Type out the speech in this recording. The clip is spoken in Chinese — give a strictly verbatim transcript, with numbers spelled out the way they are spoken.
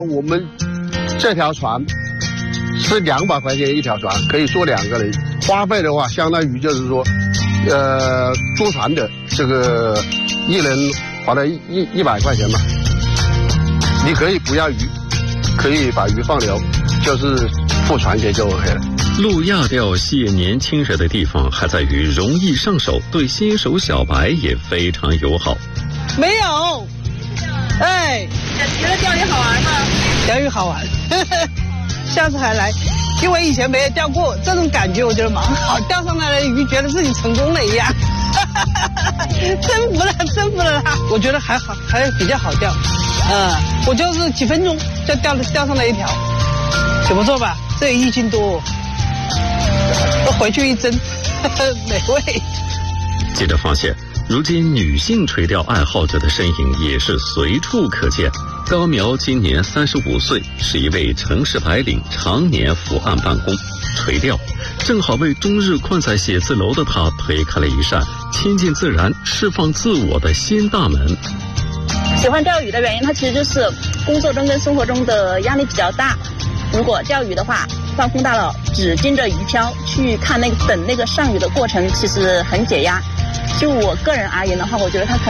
我们这条船是两百块钱一条船，可以坐两个人，花费的话相当于就是说，呃，租船的这个一人花了一一一百块钱嘛。你可以不要鱼，可以把鱼放流，就是付船钱就 OK 了。 路亚钓吸引年轻人的地方还在于容易上手，对新手小白也非常友好。 没有，哎， 觉得钓鱼好玩吗？ 钓鱼好玩，下次还来，因为以前没有钓过，这种感觉我觉得蛮好，钓上来的鱼觉得自己成功了一样，征服了，征服了它。我觉得还好，还比较好钓，嗯，我就是几分钟就钓了钓上来一条，也不错吧？这一斤多，我回去一蒸，美味。 记者发现，如今女性垂钓爱好者的身影也是随处可见。高苗今年三十五岁，是一位城市白领，常年伏案办公，垂钓正好为终日困在写字楼的他推开了一扇亲近自然、释放自我的新大门。 喜欢钓鱼的原因，它其实就是工作中跟生活中的压力比较大。如果钓鱼的话，放空大脑，只盯着鱼漂去看那个等那个上鱼的过程，其实很解压。就我个人而言的话，我觉得它可能